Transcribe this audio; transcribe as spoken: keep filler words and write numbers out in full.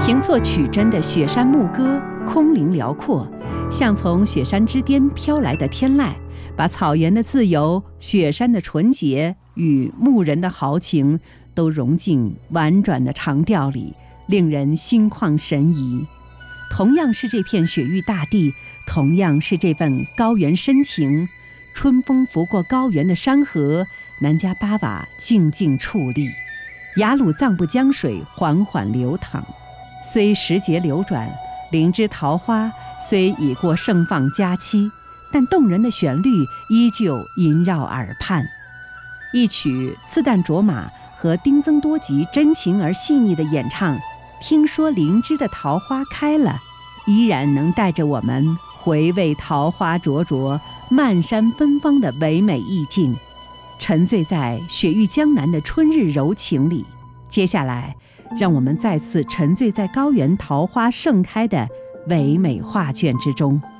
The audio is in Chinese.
平仄曲真的雪山牧歌，空灵辽阔，像从雪山之巅飘来的天籁，把草原的自由、雪山的纯洁与牧人的豪情都融进婉转的长调里，令人心旷神怡。同样是这片雪域大地，同样是这份高原深情，春风拂过高原的山河，南迦巴瓦静静矗立，雅鲁藏布江水缓缓流淌。虽时节流转，灵芝桃花虽已过盛放佳期，但动人的旋律依旧萦绕耳畔。一曲次旦卓玛和丁增多吉真情而细腻的演唱，听说灵芝的桃花开了，依然能带着我们回味桃花灼灼、漫山芬芳的唯美意境，沉醉在雪域江南的春日柔情里。接下来让我们再次沉醉在高原桃花盛开的唯美画卷之中。